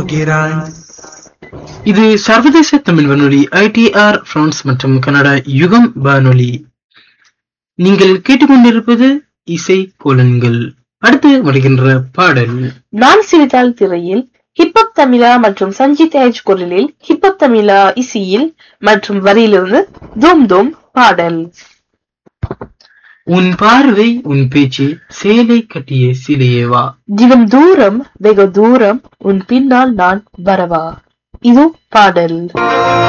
போகிறாய். இது சர்வதேச தமிழ் வானொலி ஐடிஆர் பிரான்ஸ் மற்றும் கனடா யுகம் வானொலி. நீங்கள் கேட்டுக்கொண்டிருப்பது இசை கோலன்கள். அடுத்து வருகின்ற பாடல் நான் சிரித்தால் திரையில் ஹிப்ஹப் தமிழா மற்றும் சஞ்சித் ஏஜ் குரலில் ஹிப்ஹப் தமிழா இசையில் மற்றும் வரியிலிருந்து தூம் தூம் பாடல். உன் பார்வை உன் பேச்சு சேலை கட்டிய சிலையேவா, தினம் தூரம் வெகு தூரம் உன் பின்னால் நான் வரவா. இது பாடல்.